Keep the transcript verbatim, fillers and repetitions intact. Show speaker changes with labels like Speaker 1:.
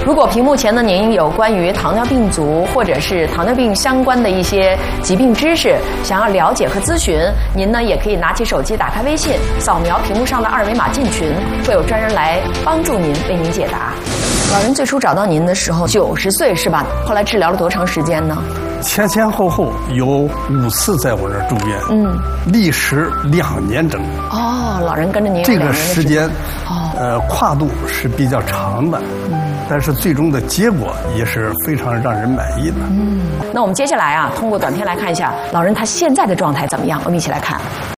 Speaker 1: 如果屏幕前的您有关于糖尿病足或者是糖尿病相关的一些疾病知识，想要了解和咨询，您呢也可以拿起手机，打开微信，扫描屏幕上的二维码进群，会有专人来帮助您，为您解答。老人最初找到您的时候九十岁是吧？后来治疗了多长时间呢？
Speaker 2: 前前后后有五次在我这儿住院，嗯，历时两年整。
Speaker 1: 哦，老人跟着您
Speaker 2: 这个时间，
Speaker 1: 哦，
Speaker 2: 呃，跨度是比较长的，嗯，但是最终的结果也是非常让人满意的。
Speaker 1: 嗯，那我们接下来啊，通过短片来看一下老人他现在的状态怎么样，我们一起来看。